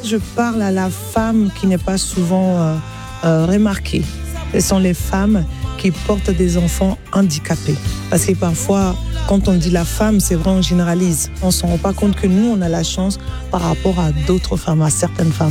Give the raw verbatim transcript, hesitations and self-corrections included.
je parle à la femme qui n'est pas souvent euh, euh, remarquée. Ce sont les femmes qui portent des enfants handicapés. Parce que parfois, quand on dit la femme, c'est vrai, on généralise. On ne se rend pas compte que nous, on a la chance par rapport à d'autres femmes, à certaines femmes.